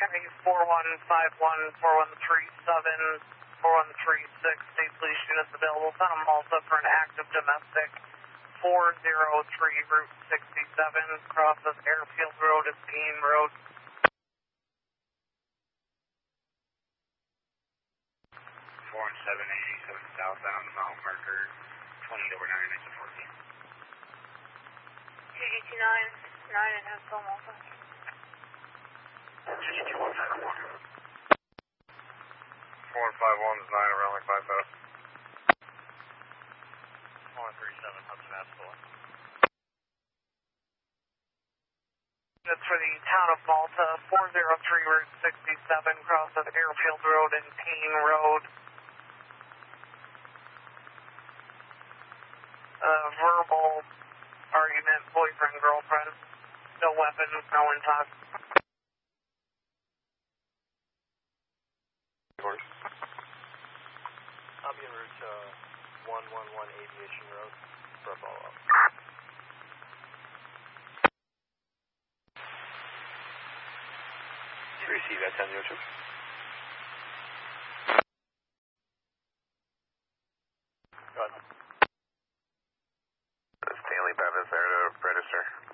Miami 4151, 4137, 4136, state police units available. Town of Malta for an active domestic. 403 Route 67, crosses Airfield Road and Payne Road. 4-7-87 southbound, Mount Marker, 20 over 9, exit 14. 2G29, 9 and Hansel Malta. 2G2151. 4 and 5 1 is 9 around like 5,000. 437, Hudson Asphalt. That's for the town of Malta, 403 Route 67, crosses Airfield Road and Payne Road. Verbal argument, boyfriend, girlfriend, no weapons, no intox. I'll be en route to 111 Aviation Road for a follow-up. Did you receive that 10-02? Go ahead. Stanley Bevis there to register.